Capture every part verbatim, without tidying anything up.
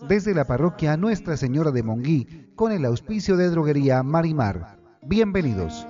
desde la parroquia Nuestra Señora de Monguí, con el auspicio de Droguería Marimar. Bienvenidos.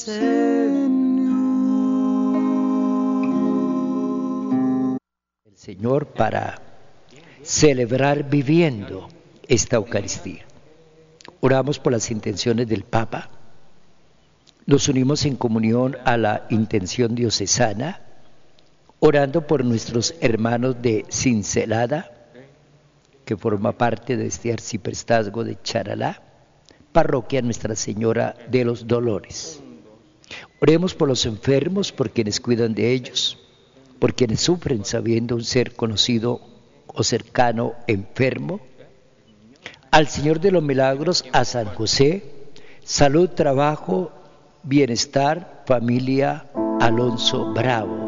El Señor para celebrar viviendo esta Eucaristía. Oramos por las intenciones del Papa. Nos unimos en comunión a la intención diocesana, orando por nuestros hermanos de Cincelada, que forma parte de este arciprestazgo de Charalá, parroquia Nuestra Señora de los Dolores. Oremos por los enfermos, por quienes cuidan de ellos, por quienes sufren sabiendo un ser conocido o cercano enfermo. Al Señor de los Milagros, a San José, salud, trabajo, bienestar, familia, Alonso Bravo.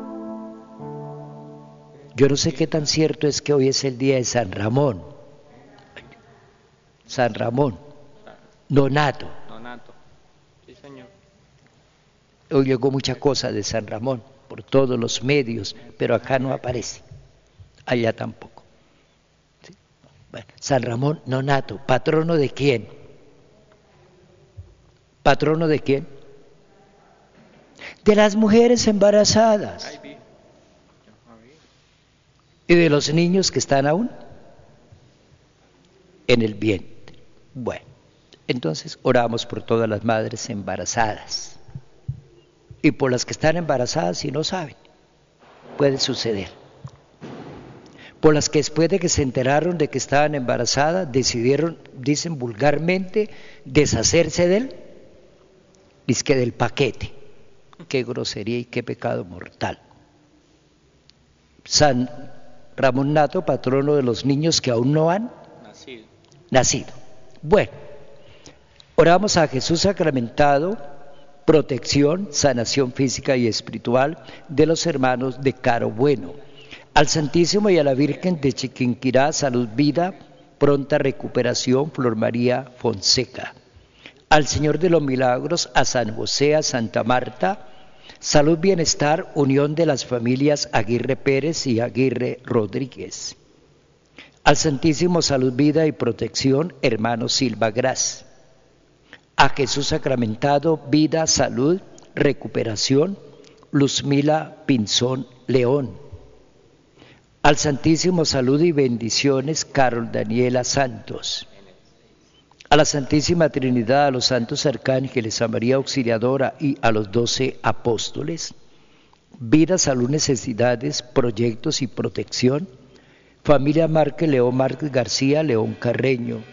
Yo no sé qué tan cierto es que hoy es el día de San Ramón. San Ramón, Nonato. Nonato, sí señor. Hoy llegó mucha cosa de San Ramón por todos los medios, pero acá no aparece, allá tampoco. ¿Sí? Bueno, San Ramón Nonato, ¿patrono de quién? ¿Patrono de quién? De las mujeres embarazadas y de los niños que están aún en el vientre. Bueno, entonces oramos por todas las madres embarazadas y por las que están embarazadas y no saben, puede suceder. Por las que después de que se enteraron de que estaban embarazadas, decidieron, dicen vulgarmente, deshacerse de él, es que del paquete. Qué grosería y qué pecado mortal. San Ramón Nato, patrono de los niños que aún no han nacido. nacido. Bueno, oramos a Jesús sacramentado, protección, sanación física y espiritual de los hermanos de Caro Bueno. Al Santísimo y a la Virgen de Chiquinquirá, salud, vida, pronta recuperación, Flor María Fonseca. Al Señor de los Milagros, a San José, a Santa Marta, salud, bienestar, unión de las familias Aguirre Pérez y Aguirre Rodríguez. Al Santísimo, salud, vida y protección, hermano Silva Gras. A Jesús sacramentado, vida, salud, recuperación, Luzmila Pinzón León. Al Santísimo, salud y bendiciones, Carol Daniela Santos. A la Santísima Trinidad, a los santos arcángeles, a María Auxiliadora y a los doce apóstoles, vida, salud, necesidades, proyectos y protección, familia Márquez, León Márquez García, León Carreño,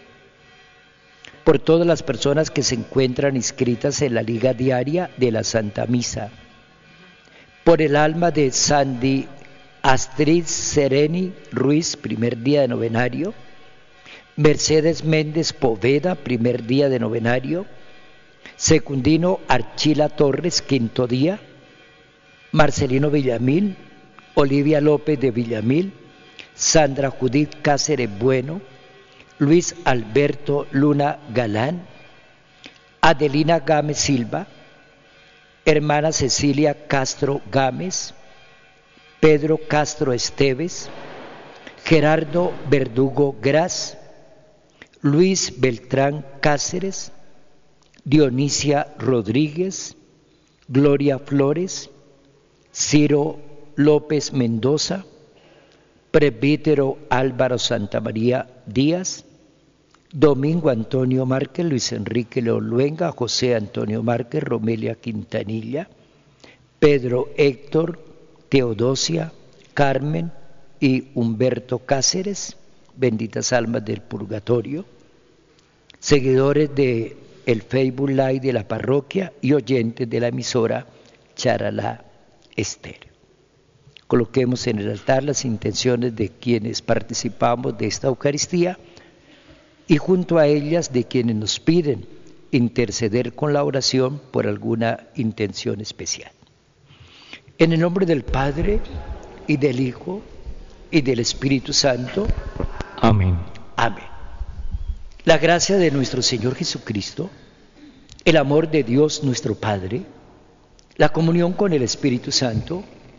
por todas las personas que se encuentran inscritas en la Liga Diaria de la Santa Misa, por el alma de Sandy Astrid Sereni Ruiz, primer día de novenario, Mercedes Méndez Poveda, primer día de novenario, Secundino Archila Torres, quinto día, Marcelino Villamil, Olivia López de Villamil, Sandra Judith Cáceres Bueno, Luis Alberto Luna Galán, Adelina Gámez Silva, hermana Cecilia Castro Gámez, Pedro Castro Esteves, Gerardo Verdugo Gras, Luis Beltrán Cáceres, Dionisia Rodríguez, Gloria Flores, Ciro López Mendoza, Presbítero Álvaro Santamaría Díaz, Domingo Antonio Márquez, Luis Enrique León Luenga, José Antonio Márquez, Romelia Quintanilla, Pedro Héctor, Teodosia, Carmen y Humberto Cáceres, benditas almas del purgatorio, seguidores de el Facebook Live de la parroquia y oyentes de la emisora Charalá Estéreo. Coloquemos en el altar las intenciones de quienes participamos de esta Eucaristía y junto a ellas de quienes nos piden interceder con la oración por alguna intención especial. En el nombre del Padre y del Hijo y del Espíritu Santo. Amén. Amén. La gracia de nuestro Señor Jesucristo, el amor de Dios nuestro Padre, la comunión con el Espíritu Santo,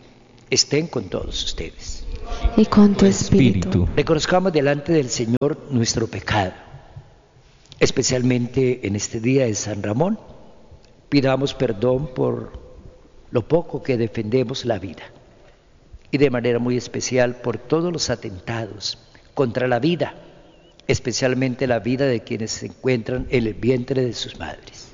estén con todos ustedes. Y con tu espíritu. Espíritu. Reconozcamos delante del Señor nuestro pecado, especialmente en este día de San Ramón. Pidamos perdón por lo poco que defendemos la vida y de manera muy especial por todos los atentados contra la vida, especialmente la vida de quienes se encuentran en el vientre de sus madres.